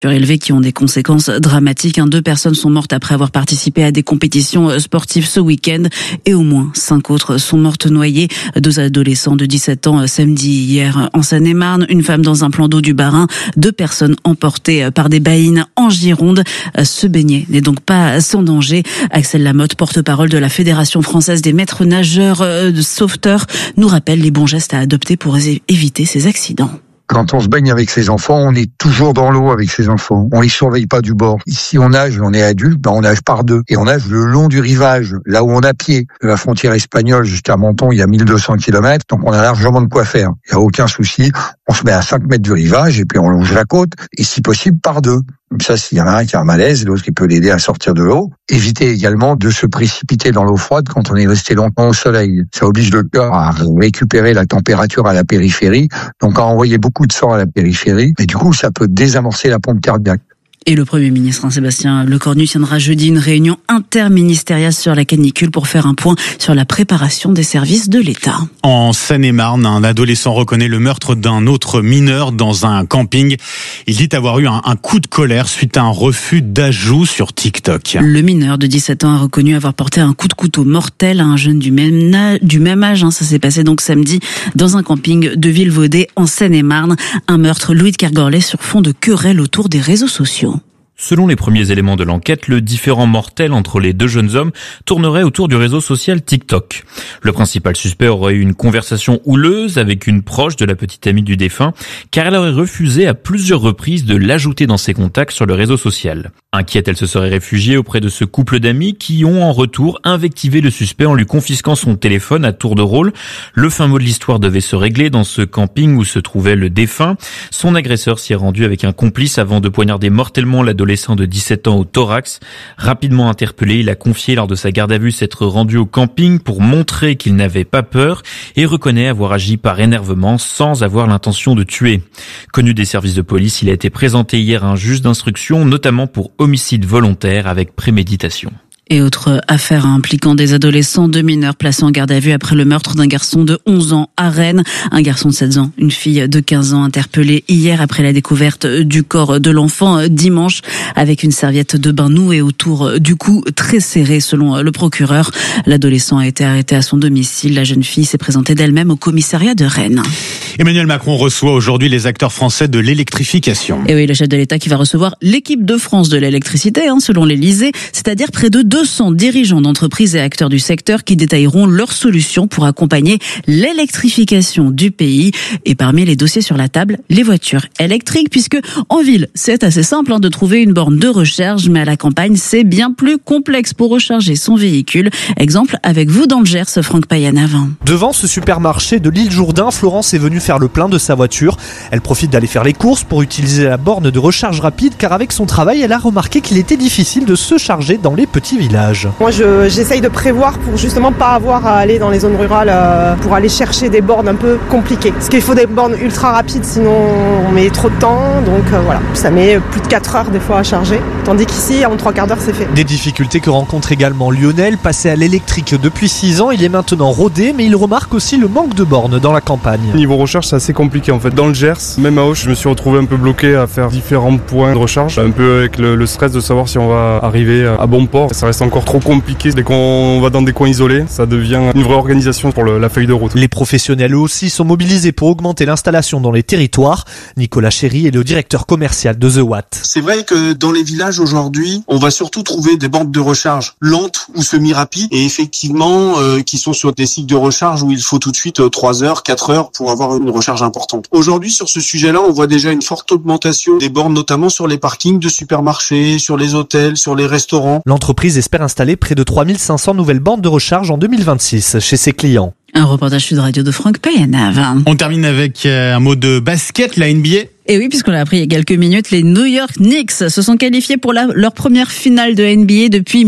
Élevés qui ont des conséquences dramatiques. 2 personnes sont mortes après avoir participé à des compétitions sportives ce week-end et au moins 5 autres sont mortes noyées. 2 adolescents de 17 ans samedi hier en Seine-et-Marne, une femme dans un plan d'eau du Bas-Rhin, 2 personnes emportées par des baïnes en Gironde. Se baigner n'est donc pas sans danger. Axel Lamotte, porte-parole de la Fédération française des maîtres nageurs sauveteurs, nous rappelle les bons gestes à adopter pour éviter ces accidents. Quand on se baigne avec ses enfants, on est toujours dans l'eau avec ses enfants. On les surveille pas du bord. Si on nage, on est adulte, on nage par 2. Et on nage le long du rivage, là où on a pied. De la frontière espagnole jusqu'à Menton, il y a 1200 km, donc on a largement de quoi faire. Il n'y a aucun souci. On se met à 5 mètres du rivage et puis on longe la côte. Et si possible, par 2. Comme ça, s'il y en a un qui a un malaise, l'autre qui peut l'aider à sortir de l'eau. Éviter également de se précipiter dans l'eau froide quand on est resté longtemps au soleil. Ça oblige le corps à récupérer la température à la périphérie, donc à envoyer beaucoup de sang à la périphérie. Et du coup, ça peut désamorcer la pompe cardiaque. Et le Premier ministre Sébastien Lecornu tiendra jeudi une réunion interministérielle sur la canicule pour faire un point sur la préparation des services de l'État. En Seine-et-Marne, un adolescent reconnaît le meurtre d'un autre mineur dans un camping. Il dit avoir eu un coup de colère suite à un refus d'ajout sur TikTok. Le mineur de 17 ans a reconnu avoir porté un coup de couteau mortel à un jeune du même âge. Ça s'est passé donc samedi dans un camping de Vilvoday en Seine-et-Marne. Un meurtre Louis de Kergorlet sur fond de querelle autour des réseaux sociaux. Selon les premiers éléments de l'enquête, le différend mortel entre les 2 jeunes hommes tournerait autour du réseau social TikTok. Le principal suspect aurait eu une conversation houleuse avec une proche de la petite amie du défunt, car elle aurait refusé à plusieurs reprises de l'ajouter dans ses contacts sur le réseau social. Inquiète, elle se serait réfugiée auprès de ce couple d'amis qui ont en retour invectivé le suspect en lui confisquant son téléphone à tour de rôle. Le fin mot de l'histoire devait se régler dans ce camping où se trouvait le défunt. Son agresseur s'y est rendu avec un complice avant de poignarder mortellement l'adolescent de 17 ans au thorax. Rapidement interpellé, il a confié lors de sa garde à vue s'être rendu au camping pour montrer qu'il n'avait pas peur et reconnaît avoir agi par énervement sans avoir l'intention de tuer. Connu des services de police, il a été présenté hier à un juge d'instruction, notamment pour homicide volontaire avec préméditation. Et autre affaire impliquant des adolescents, 2 mineurs placés en garde à vue après le meurtre d'un garçon de 11 ans à Rennes. Un garçon de 16 ans, une fille de 15 ans interpellée hier après la découverte du corps de l'enfant dimanche avec une serviette de bain nouée autour du cou très serrée selon le procureur. L'adolescent a été arrêté à son domicile. La jeune fille s'est présentée d'elle-même au commissariat de Rennes. Emmanuel Macron reçoit aujourd'hui les acteurs français de l'électrification. Et oui, le chef de l'État qui va recevoir l'équipe de France de l'électricité, selon l'Élysée, c'est-à-dire près de 200 dirigeants d'entreprises et acteurs du secteur qui détailleront leurs solutions pour accompagner l'électrification du pays. Et parmi les dossiers sur la table, les voitures électriques, puisque en ville, c'est assez simple de trouver une borne de recharge, mais à la campagne, c'est bien plus complexe pour recharger son véhicule. Exemple avec vous dans le Gers, Franck Payanavin. Devant ce supermarché de l'île Jourdain, Florence est venue faire le plein de sa voiture. Elle profite d'aller faire les courses pour utiliser la borne de recharge rapide, car avec son travail, elle a remarqué qu'il était difficile de se charger dans les petits villages. Moi, j'essaye de prévoir pour justement pas avoir à aller dans les zones rurales pour aller chercher des bornes un peu compliquées. Parce qu'il faut des bornes ultra rapides, sinon on met trop de temps. Donc voilà, ça met plus de 4 heures des fois à charger. Tandis qu'ici, en 3/4 d'heure, c'est fait. Des difficultés que rencontre également Lionel. Passé à l'électrique depuis 6 ans, il est maintenant rodé, mais il remarque aussi le manque de bornes dans la campagne. Niveau recharge, c'est assez compliqué en fait. Dans le Gers, même à Auch, je me suis retrouvé un peu bloqué à faire différents points de recharge. Un peu avec le stress de savoir si on va arriver à bon port. Ça reste encore trop compliqué. Dès qu'on va dans des coins isolés, ça devient une vraie organisation pour la feuille de route. Les professionnels eux aussi sont mobilisés pour augmenter l'installation dans les territoires. Nicolas Chéry est le directeur commercial de The Watt. C'est vrai que dans les villages aujourd'hui, on va surtout trouver des bornes de recharge lentes ou semi-rapides et effectivement qui sont sur des cycles de recharge où il faut tout de suite 3 heures, 4 heures pour avoir une recharge importante. Aujourd'hui, sur ce sujet-là, on voit déjà une forte augmentation des bornes, notamment sur les parkings de supermarchés, sur les hôtels, sur les restaurants. L'entreprise espère installer près de 3500 nouvelles bornes de recharge en 2026 chez ses clients. Un reportage Sud Radio de Franck Payanav. On termine avec un mot de basket, la NBA. Et oui, puisqu'on l'a appris il y a quelques minutes, les New York Knicks se sont qualifiés pour leur première finale de NBA depuis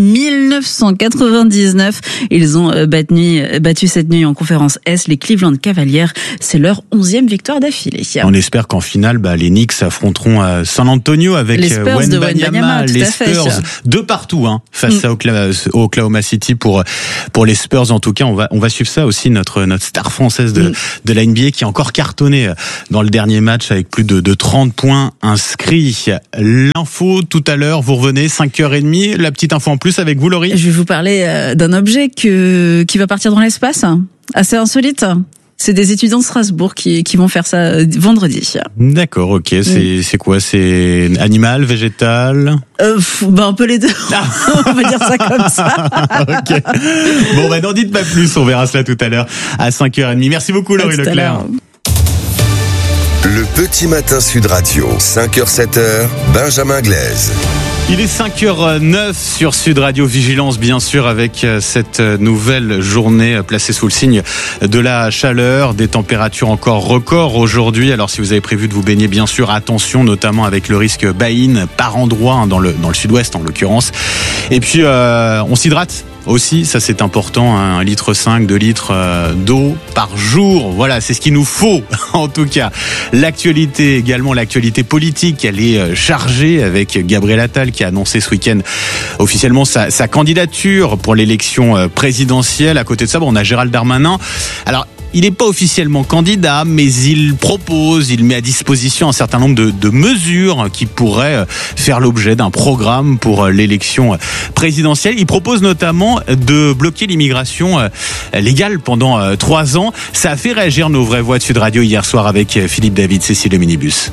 1999. Ils ont battu cette nuit en conférence S les Cleveland Cavaliers. C'est leur 11e victoire d'affilée. On espère qu'en finale, les Knicks affronteront San Antonio avec Wembanyama, les Spurs de partout, face à Oklahoma City pour les Spurs. En tout cas, on va suivre ça aussi, notre star française de la NBA qui a encore cartonné dans le dernier match avec plus de de 30 points inscrits. L'info tout à l'heure, vous revenez 5h30. La petite info en plus avec vous, Laurie. Je vais vous parler d'un objet qui va partir dans l'espace, assez insolite. C'est des étudiants de Strasbourg qui vont faire ça vendredi. D'accord, ok. C'est quoi? C'est animal, végétal? Un peu les deux. On va dire ça comme ça. Ok. Bon, n'en dites pas plus. On verra cela tout à l'heure à 5h30. Merci beaucoup, Laurie Leclerc. Le petit matin Sud Radio, 5h-7h, Benjamin Glaise. Il est 5h09 sur Sud Radio. Vigilance bien sûr avec cette nouvelle journée placée sous le signe de la chaleur, des températures encore records aujourd'hui. Alors si vous avez prévu de vous baigner, bien sûr, attention, notamment avec le risque baïne par endroit, dans le sud-ouest en l'occurrence. Et puis on s'hydrate aussi, ça c'est important, 1,5 litre, 2 litres d'eau par jour. Voilà, c'est ce qu'il nous faut en tout cas. L'actualité également, l'actualité politique, elle est chargée avec Gabriel Attal qui a annoncé ce week-end officiellement sa candidature pour l'élection présidentielle. À côté de ça, on a Gérald Darmanin. Alors, il n'est pas officiellement candidat, mais il met à disposition un certain nombre de mesures qui pourraient faire l'objet d'un programme pour l'élection présidentielle. Il propose notamment de bloquer l'immigration légale pendant 3 ans. Ça a fait réagir nos vraies voix de Sud Radio hier soir avec Philippe David, Cécile Le Minibus.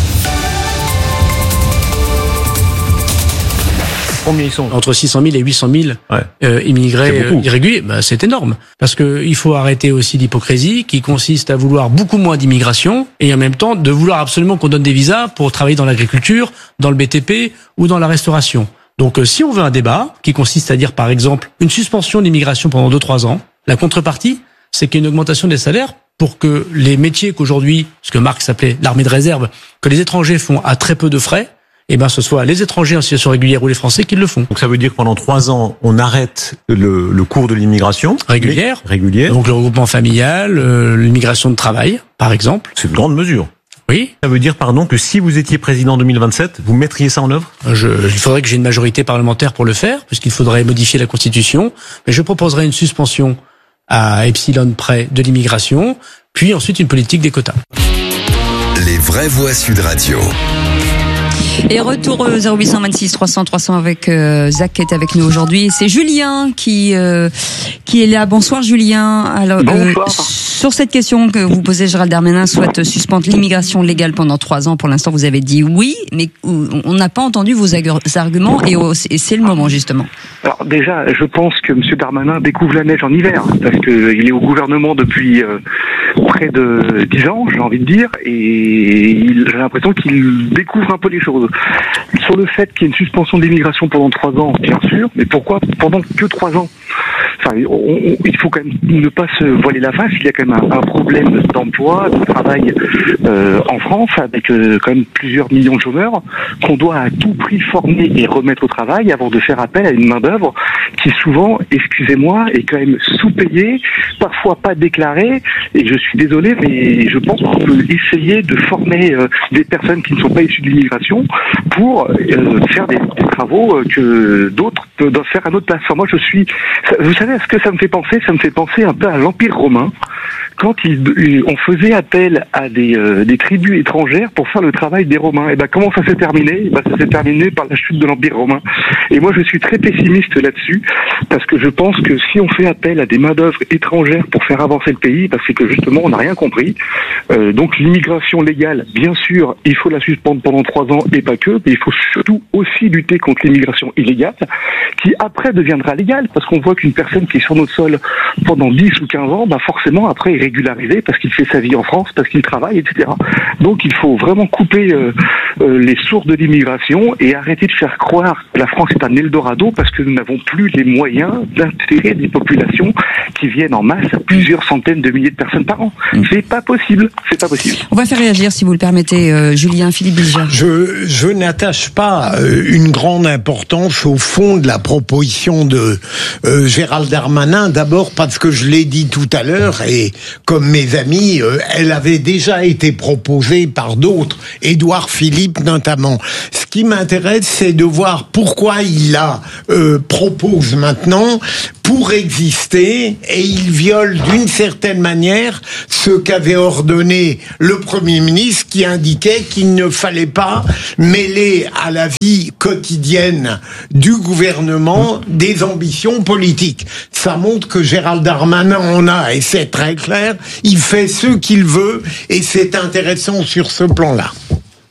Combien ils sont ? Entre 600 000 et 800 000 immigrés irréguliers. C'est énorme. Parce que il faut arrêter aussi l'hypocrisie qui consiste à vouloir beaucoup moins d'immigration et en même temps de vouloir absolument qu'on donne des visas pour travailler dans l'agriculture, dans le BTP ou dans la restauration. Donc si on veut un débat qui consiste à dire par exemple une suspension de l'immigration pendant 2-3 ans, la contrepartie, c'est qu'il y a une augmentation des salaires pour que les métiers qu'aujourd'hui, ce que Marx appelait l'armée de réserve, que les étrangers font à très peu de frais, ce soit les étrangers en situation régulière ou les Français qui le font. Donc ça veut dire que pendant 3 ans, on arrête le cours de l'immigration régulière. Donc le regroupement familial, l'immigration de travail, par exemple. C'est une grande mesure. Oui. Ça veut dire, que si vous étiez président en 2027, vous mettriez ça en œuvre ? Il faudrait que j'ai une majorité parlementaire pour le faire, puisqu'il faudrait modifier la Constitution. Mais je proposerai une suspension à epsilon près de l'immigration, puis ensuite une politique des quotas. Les vraies voix Sud Radio. Et retour 0826 300 300 avec Zach qui est avec nous aujourd'hui. C'est Julien qui est là. Bonsoir Julien. Alors sur cette question que vous posez, Gérald Darmanin souhaite suspendre l'immigration légale pendant 3 ans. Pour l'instant, vous avez dit oui, mais on n'a pas entendu vos arguments et c'est le moment justement. Alors déjà, je pense que M. Darmanin découvre la neige en hiver parce que il est au gouvernement depuis près de 10 ans, j'ai envie de dire, et j'ai l'impression qu'il découvre un peu les choses. Sur le fait qu'il y ait une suspension de l'immigration pendant 3 ans, bien sûr, mais pourquoi pendant que 3 ans ? Il faut quand même ne pas se voiler la face. Il y a quand même un problème d'emploi, de travail en France, avec quand même plusieurs millions de chômeurs qu'on doit à tout prix former et remettre au travail avant de faire appel à une main-d'œuvre qui souvent, excusez-moi, est quand même sous-payée, parfois pas déclarée. Et je suis désolé, mais je pense qu'on peut essayer de former des personnes qui ne sont pas issues de l'immigration pour faire des travaux que d'autres doivent faire à notre place. Enfin, moi, vous savez à ce que ça me fait penser ? Ça me fait penser un peu à l'Empire romain, quand on faisait appel à des tribus étrangères pour faire le travail des Romains. Et comment ça s'est terminé ? Ça s'est terminé par la chute de l'Empire romain. Et moi, je suis très pessimiste là-dessus, parce que je pense que si on fait appel à des main-d'œuvre étrangères pour faire avancer le pays, c'est que justement, on n'a rien compris. Donc, l'immigration légale, bien sûr, il faut la suspendre pendant 3 ans et pas que, mais il faut surtout aussi lutter contre l'immigration illégale, qui après deviendra légale, parce qu'on voit qu'une personne qui est sur notre sol pendant 10 ou 15 ans, forcément après est régularisé parce qu'il fait sa vie en France, parce qu'il travaille, etc. Donc il faut vraiment couper les sources de l'immigration et arrêter de faire croire que la France est un Eldorado, parce que nous n'avons plus les moyens d'intégrer des populations qui viennent en masse à plusieurs centaines de milliers de personnes par an. C'est pas possible. On va faire réagir, si vous le permettez, Julien. Philippe Bilger. Je n'attache pas une grande importance au fond de la proposition de Gérald Darmanin, d'abord parce que je l'ai dit tout à l'heure, et comme mes amis, elle avait déjà été proposée par d'autres, Édouard Philippe notamment. Ce qui m'intéresse, c'est de voir pourquoi il la propose maintenant pour exister, et il viole viole d'une certaine manière ce qu'avait ordonné le Premier ministre, qui indiquait qu'il ne fallait pas mêler à la vie quotidienne du gouvernement des ambitions politiques. Ça montre que Gérald Darmanin en a, et c'est très clair, il fait ce qu'il veut, et c'est intéressant sur ce plan-là. René ?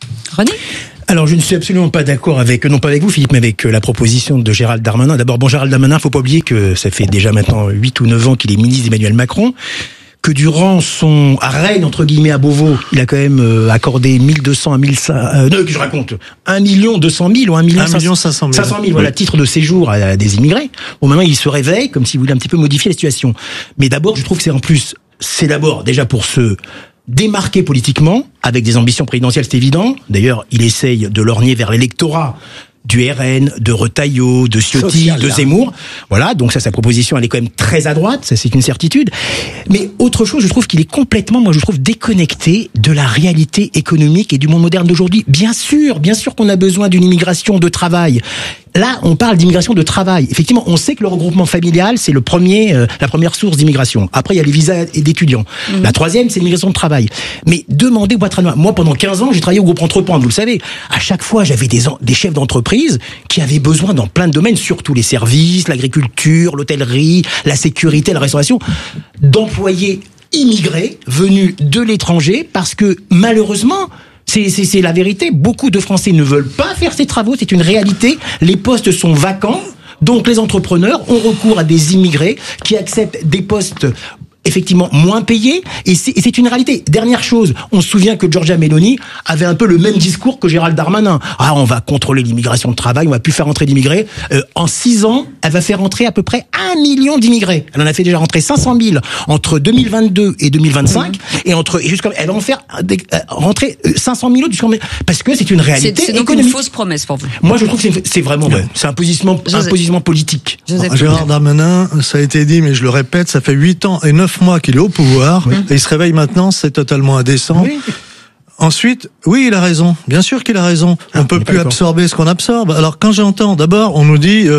Alors, je ne suis absolument pas d'accord avec, non pas avec vous, Philippe, mais avec la proposition de Gérald Darmanin. D'abord, Gérald Darmanin, faut pas oublier que ça fait déjà maintenant 8 ou 9 ans qu'il est ministre d'Emmanuel Macron, que durant son règne, entre guillemets, à Beauvau, il a quand même accordé 1200 à 1500, que je raconte, 1 200 000 ou 1 500 000, voilà, titres de séjour à des immigrés. Bon, maintenant, il se réveille, comme s'il voulait un petit peu modifier la situation. Mais d'abord, je trouve que c'est d'abord, déjà pour se démarqué politiquement, avec des ambitions présidentielles, c'est évident. D'ailleurs, il essaye de lorgner vers l'électorat du RN, de Retailleau, de Ciotti, de Zemmour. Voilà, donc ça, sa proposition, elle est quand même très à droite, ça c'est une certitude. Mais autre chose, je trouve qu'il est complètement, déconnecté de la réalité économique et du monde moderne d'aujourd'hui. Bien sûr qu'on a besoin d'une immigration de travail. Là, on parle d'immigration de travail. Effectivement, on sait que le regroupement familial, c'est la première source d'immigration. Après, il y a les visas d'étudiants. La troisième, c'est l'immigration de travail. Mais demandez au patronat. Moi, pendant 15 ans, j'ai travaillé au groupe Entreprendre, vous le savez. À chaque fois, j'avais des chefs d'entreprise qui avaient besoin dans plein de domaines, surtout les services, l'agriculture, l'hôtellerie, la sécurité, la restauration, d'employés immigrés venus de l'étranger parce que, malheureusement, c'est la vérité. Beaucoup de Français ne veulent pas faire ces travaux. C'est une réalité. Les postes sont vacants. Donc, les entrepreneurs ont recours à des immigrés qui acceptent des postes effectivement moins payés, et c'est une réalité. Dernière chose, on se souvient que Giorgia Meloni avait un peu le même discours que Gérald Darmanin. Ah, on va contrôler l'immigration de travail, on va plus faire entrer d'immigrés. En 6 ans, elle va faire entrer à peu près 1 million d'immigrés. Elle en a fait déjà rentrer 500 000 entre 2022 et 2025, et elle va en faire rentrer 500 000 autres, parce que c'est une réalité c'est donc économique. Une fausse promesse pour vous. Moi, je trouve que c'est vraiment vrai. C'est un positionnement politique. Gérald Darmanin, ça a été dit, mais je le répète, ça fait 8 ans et 9 mois qu'il est au pouvoir, et il se réveille maintenant, c'est totalement indécent. Oui. Ensuite, oui, il a raison. Bien sûr qu'il a raison. On peut plus absorber ce qu'on absorbe. Alors, quand j'entends, d'abord, on nous dit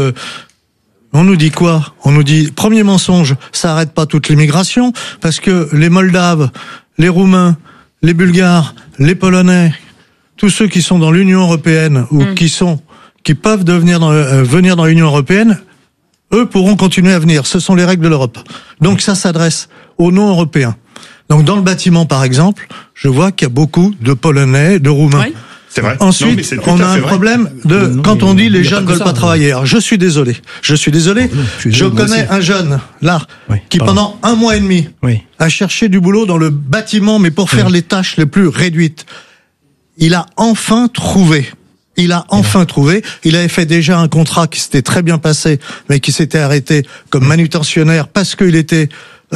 quoi? On nous dit, premier mensonge, ça arrête pas toute l'immigration, parce que les Moldaves, les Roumains, les Bulgares, les Polonais, tous ceux qui sont dans l'Union européenne, ou qui peuvent venir dans l'Union européenne, eux pourront continuer à venir. Ce sont les règles de l'Europe. Donc ça s'adresse aux non-européens. Donc dans le bâtiment, par exemple, je vois qu'il y a beaucoup de Polonais, de Roumains. Oui. C'est vrai. Ensuite, on a un problème quand on dit les jeunes ne veulent pas travailler. Alors je suis désolé. Je connais un jeune, là, qui pendant 1 mois et demi a cherché du boulot dans le bâtiment, mais pour faire les tâches les plus réduites. Il a enfin trouvé. Il avait fait déjà un contrat qui s'était très bien passé, mais qui s'était arrêté comme manutentionnaire parce qu'il était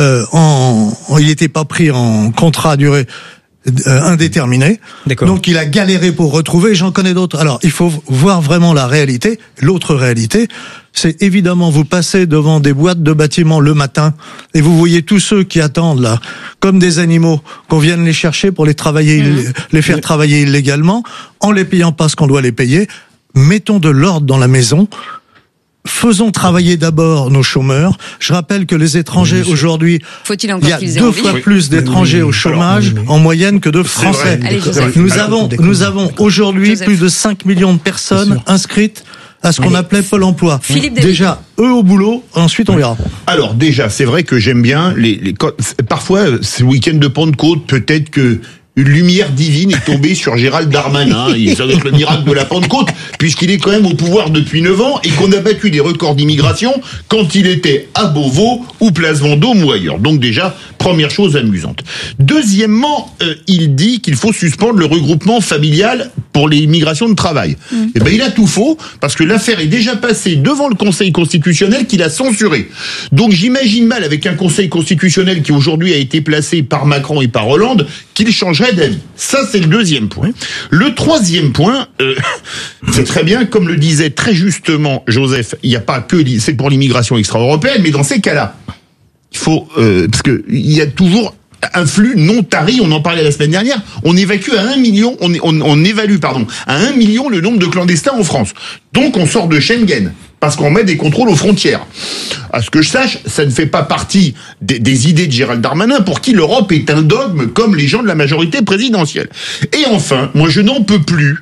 il n'était pas pris en contrat à durée indéterminée. Donc il a galéré pour retrouver. J'en connais d'autres. Alors il faut voir vraiment la réalité. L'autre réalité, c'est évidemment vous passez devant des boîtes de bâtiments le matin et vous voyez tous ceux qui attendent là, comme des animaux, qu'on vienne les chercher pour les faire travailler illégalement, en les payant pas ce qu'on doit les payer. Mettons de l'ordre dans la maison. Faisons travailler d'abord nos chômeurs. Je rappelle que les étrangers aujourd'hui, il y a 2 fois plus d'étrangers au chômage en moyenne que de Français. Nous avons aujourd'hui plus de 5 millions de personnes inscrites à ce qu'on appelait Pôle emploi. Déjà, eux au boulot, ensuite on verra. Alors déjà, c'est vrai que j'aime bien parfois, ce week-end de Pentecôte, peut-être que une lumière divine est tombée sur Gérald Darmanin. Ça doit être le miracle de la Pentecôte, puisqu'il est quand même au pouvoir depuis 9 ans et qu'on a battu des records d'immigration quand il était à Beauvau ou Place Vendôme ou ailleurs. Donc déjà, première chose amusante. Deuxièmement, il dit qu'il faut suspendre le regroupement familial pour les migrations de travail. Eh ben, il a tout faux, parce que l'affaire est déjà passée devant le Conseil constitutionnel qui l'a censuré. Donc j'imagine mal, avec un Conseil constitutionnel qui aujourd'hui a été placé par Macron et par Hollande, qu'il changerait d'avis. Ça, c'est le deuxième point. Le troisième point, c'est très bien, comme le disait très justement Joseph, il n'y a pas que, c'est pour l'immigration extra-européenne, mais dans ces cas-là, il faut, parce que il y a toujours un flux non tari, on en parlait la semaine dernière, on évacue à 1 million, on évalue, à 1 million le nombre de clandestins en France. Donc on sort de Schengen. Parce qu'on met des contrôles aux frontières. À ce que je sache, ça ne fait pas partie des idées de Gérald Darmanin, pour qui l'Europe est un dogme, comme les gens de la majorité présidentielle. Et enfin, moi je n'en peux plus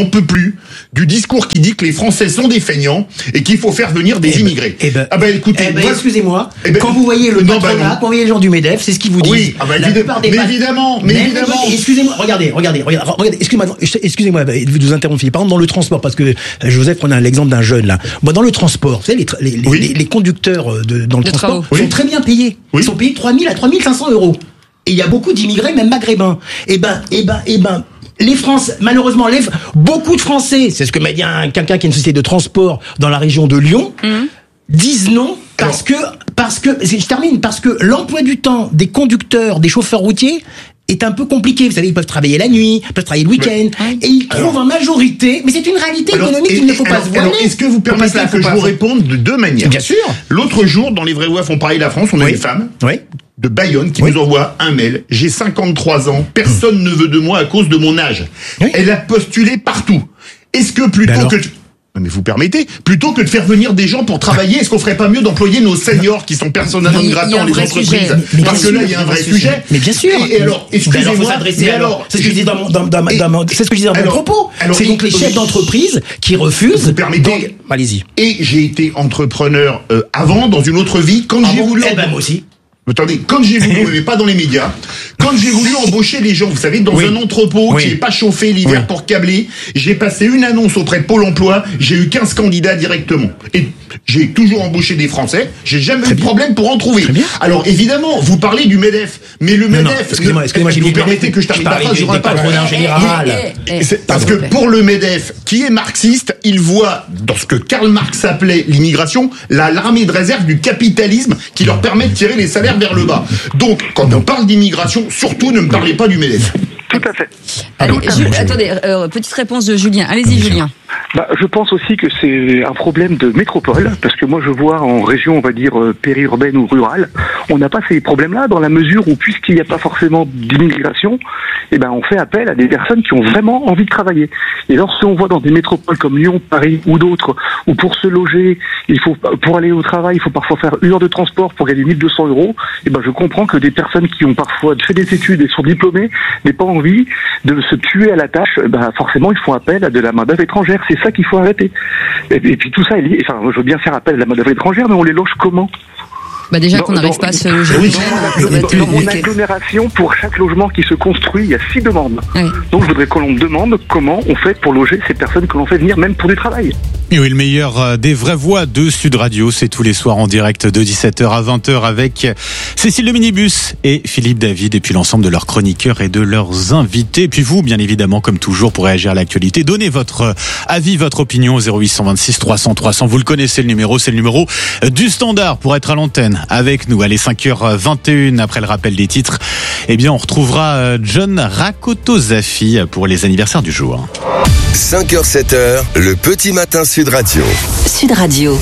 du discours qui dit que les Français sont des feignants et qu'il faut faire venir des immigrés. Écoutez, excusez-moi, quand vous voyez le patronat, quand vous voyez les gens du MEDEF, c'est ce qu'ils vous disent. Oui, évidemment. Excusez-moi, regardez, excusez-moi de vous interrompre. Par exemple, dans le transport, parce que Joseph prenait l'exemple d'un jeune là. Moi, dans le transport, vous savez, les conducteurs dans le transport sont très bien payés. Ils sont payés 3 000 à 3 500 euros. Et il y a beaucoup d'immigrés, même maghrébins. Les Français, malheureusement, beaucoup de Français, c'est ce que m'a dit quelqu'un qui a une société de transport dans la région de Lyon, disent non parce que l'emploi du temps des conducteurs, des chauffeurs routiers est un peu compliqué. Vous savez, ils peuvent travailler la nuit, ils peuvent travailler le week-end, et ils trouvent en majorité, mais c'est une réalité économique qu'il ne faut pas se voiler. Est-ce que vous permettez que je vous réponde de deux manières? Bien sûr. L'autre jour, dans les Vrais Voix font parler la France, on a une femme de Bayonne qui nous envoie un mail. J'ai 53 ans, personne ne veut de moi à cause de mon âge. Elle a postulé partout. Est-ce que plutôt que... Mais vous permettez, plutôt que de faire venir des gens pour travailler, est-ce qu'on ferait pas mieux d'employer nos seniors qui sont persona non grata dans les entreprises? Parce que là, il y a un vrai sujet. Mais bien sûr. Et alors, excusez-moi. C'est ce que je dis dans mon propos. C'est donc les chefs d'entreprise qui refusent. Vous permettez. Allez-y. Et j'ai été entrepreneur avant, dans une autre vie, quand j'ai voulu. Moi aussi. Attendez, quand j'ai voulu, mais pas dans les médias, quand j'ai voulu embaucher les gens, vous savez, dans un entrepôt qui est pas chauffé l'hiver pour câbler, j'ai passé une annonce auprès de Pôle emploi, j'ai eu 15 candidats directement. Et j'ai toujours embauché des Français, j'ai jamais eu de problème pour en trouver. Alors évidemment, vous parlez du MEDEF, mais le MEDEF, excusez-moi, vous permettez que je termine ma phrase, j'aurais pas patronat général. Parce que pour le MEDEF, qui est marxiste, il voit dans ce que Karl Marx appelait l'immigration, l'armée de réserve du capitalisme qui leur permet de tirer les salaires vers le bas. Donc, quand on parle d'immigration, surtout ne me parlez pas du MEDEF. Tout à fait. Allez, attendez, petite réponse de Julien. Allez-y, Julien. Je pense aussi que c'est un problème de métropole, parce que moi je vois en région, on va dire, périurbaine ou rurale, on n'a pas ces problèmes-là, dans la mesure où, puisqu'il n'y a pas forcément d'immigration, on fait appel à des personnes qui ont vraiment envie de travailler. Et lorsque on voit dans des métropoles comme Lyon, Paris ou d'autres, où pour se loger, pour aller au travail, il faut parfois faire 1 heure de transport pour gagner 1 200 €, je comprends que des personnes qui ont parfois fait des études et sont diplômées n'aient pas envie de se tuer à la tâche. Forcément, ils font appel à de la main-d'œuvre étrangère. C'est ça qu'il faut arrêter. Et puis tout ça est lié. Enfin, je veux bien faire appel à la main-d'œuvre étrangère, mais on les loge comment? Déjà qu'on n'arrive pas à se loger. Dans mon agglomération, pour chaque logement qui se construit, il y a 6 demandes. Donc je voudrais qu'on demande comment on fait pour loger ces personnes que l'on fait venir, même pour du travail. Et oui, le meilleur des vraies voix de Sud Radio, c'est tous les soirs en direct de 17h à 20h avec Cécile Le Minibus et Philippe David, et puis l'ensemble de leurs chroniqueurs et de leurs invités. Et puis vous, bien évidemment, comme toujours, pour réagir à l'actualité, donnez votre avis, votre opinion au 0826 300 300. Vous le connaissez, le numéro, c'est le numéro du standard pour être à l'antenne avec nous. Allez, 5h21 après le rappel des titres. On retrouvera John Rakotozafi pour les anniversaires du jour. 5h, 7h, le petit matin Sud Radio. Sud Radio.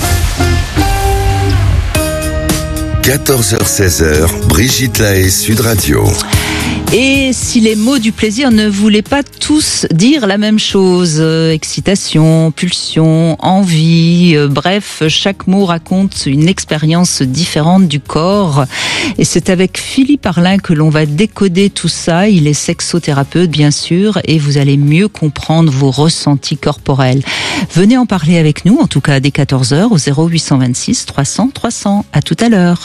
14h, 16h, Brigitte Lahaie, Sud Radio. Et si les mots du plaisir ne voulaient pas tous dire la même chose, excitation, pulsion, envie, bref, chaque mot raconte une expérience différente du corps. Et c'est avec Philippe Arlin que l'on va décoder tout ça. Il est sexothérapeute, bien sûr, et vous allez mieux comprendre vos ressentis corporels. Venez en parler avec nous, en tout cas dès 14h au 0826 300 300. À tout à l'heure.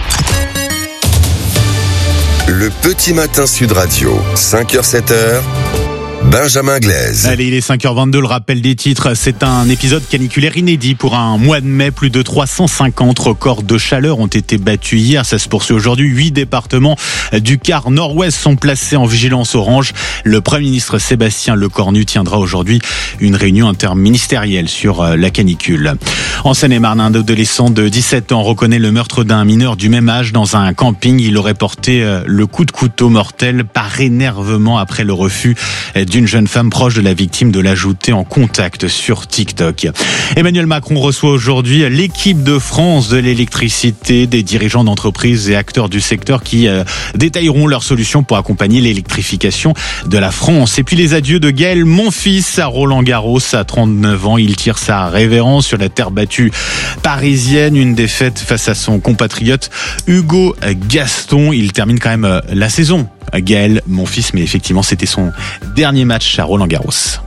Le petit matin Sud Radio, 5h, 7h, Benjamin Glaise. Allez, il est 5h22, le rappel des titres. C'est un épisode caniculaire inédit pour un mois de mai. Plus de 350 records de chaleur ont été battus hier. Ça se poursuit aujourd'hui. 8 départements du quart nord-ouest sont placés en vigilance orange. Le Premier ministre Sébastien Lecornu tiendra aujourd'hui une réunion interministérielle sur la canicule. En Seine-et-Marne, un adolescent de 17 ans reconnaît le meurtre d'un mineur du même âge dans un camping. Il aurait porté le coup de couteau mortel par énervement après le refus d'une jeune femme proche de la victime de l'ajouter en contact sur TikTok. Emmanuel Macron reçoit aujourd'hui l'équipe de France de l'électricité, des dirigeants d'entreprises et acteurs du secteur qui détailleront leurs solutions pour accompagner l'électrification de la France. Et puis les adieux de Gaël Monfils à Roland-Garros à 39 ans. Il tire sa révérence sur la terre battue parisienne. Une défaite face à son compatriote Hugo Gaston. Il termine quand même la saison, Gaël Monfils, mais effectivement c'était son dernier match à Roland-Garros.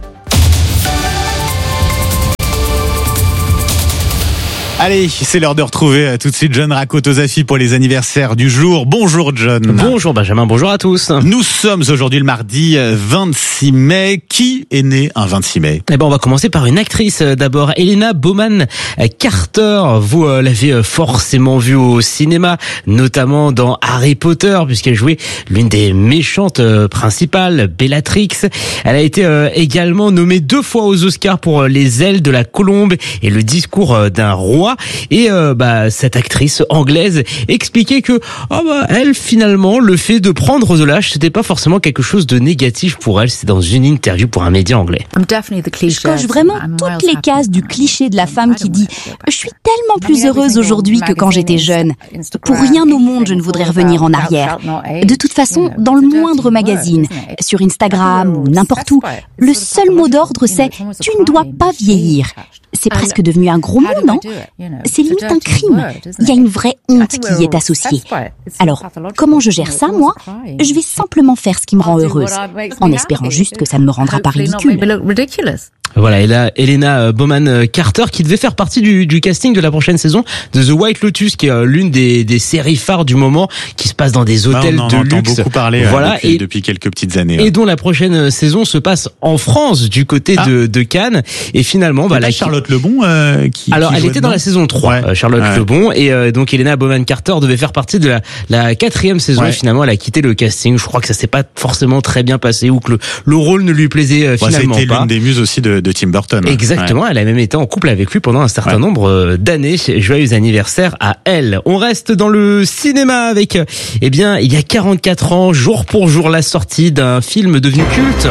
Allez, c'est l'heure de retrouver tout de suite John Rakotozafi pour les anniversaires du jour. Bonjour John. Bonjour Benjamin, bonjour à tous. Nous sommes aujourd'hui le mardi 26 mai. Qui est né un 26 mai ? Eh ben, on va commencer par une actrice d'abord, Helena Bonham Carter. Vous l'avez forcément vue au cinéma, notamment dans Harry Potter, puisqu'elle jouait l'une des méchantes principales, Bellatrix. Elle a été également nommée 2 fois aux Oscars pour Les ailes de la colombe et Le discours d'un roi. Et cette actrice anglaise expliquait que elle, finalement, le fait de prendre de l'âge, c'était pas forcément quelque chose de négatif pour elle. C'est dans une interview pour un média anglais. Je coche vraiment toutes les cases du cliché de la femme qui dit « Je suis tellement plus heureuse aujourd'hui que quand j'étais jeune. Pour rien au monde, je ne voudrais revenir en arrière. » De toute façon, dans le moindre magazine, sur Instagram ou n'importe où, le seul mot d'ordre c'est « Tu ne dois pas vieillir ». C'est presque devenu un gros mot, non ? C'est limite un crime. Il y a une vraie honte qui y est associée. Alors, comment je gère ça, moi ? Je vais simplement faire ce qui me rend heureuse, en espérant juste que ça ne me rendra pas ridicule. Voilà, et là, Helena Bonham Carter, qui devait faire partie du casting de la prochaine saison de The White Lotus, qui est l'une des séries phares du moment, qui se passe dans des hôtels de luxe. On en entend beaucoup parler depuis quelques petites années. Et dont la prochaine saison se passe en France, du côté de Cannes. Et finalement, Charlotte Lebon qui elle était dans la saison 3, Charlotte Lebon, et donc Helena Bonham Carter devait faire partie de la 4e saison. Et finalement, elle a quitté le casting. Je crois que ça s'est pas forcément très bien passé, ou que le rôle ne lui plaisait finalement pas. C'était l'une des muses aussi de Tim Burton. Exactement, elle a même été en couple avec lui pendant un certain nombre d'années. Joyeux anniversaire à elle. On reste dans le cinéma avec, il y a 44 ans, jour pour jour, la sortie d'un film devenu culte.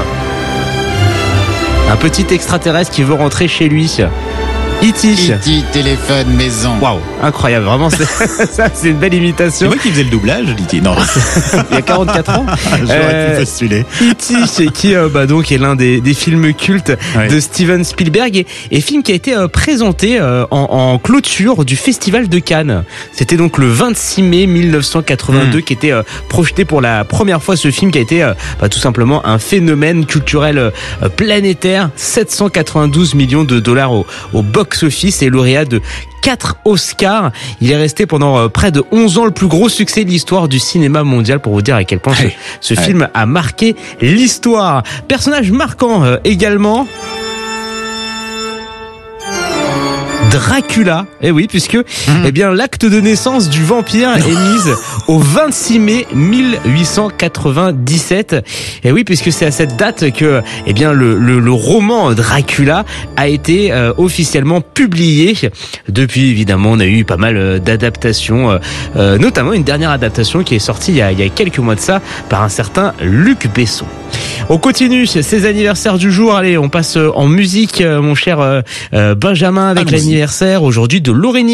Un petit extraterrestre qui veut rentrer chez lui. E.T. téléphone maison. Waouh, incroyable, vraiment ça c'est une belle imitation. C'est moi qui faisais le doublage, E.T. Non. Il y a 44 ans. J'aurais pu postuler. E.T. qui donc est l'un des films cultes de Steven Spielberg et film qui a été présenté en clôture du Festival de Cannes. C'était donc le 26 mai 1982 qui était projeté pour la première fois, ce film qui a été tout simplement un phénomène culturel planétaire. 792 millions de dollars au box-office et lauréat de 4 Oscars. Il est resté pendant près de 11 ans le plus gros succès de l'histoire du cinéma mondial, pour vous dire à quel point ce film a marqué l'histoire. Personnage marquant également, Dracula. Eh oui, puisque l'acte de naissance du vampire est mise au 26 mai 1897. Et oui, puisque c'est à cette date que le roman Dracula a été officiellement publié. Depuis, évidemment, on a eu pas mal d'adaptations, notamment une dernière adaptation qui est sortie il y a quelques mois de ça par un certain Luc Besson. On continue ces anniversaires du jour. Allez, on passe en musique, mon cher Benjamin, avec l'anniversaire aujourd'hui de Lauryn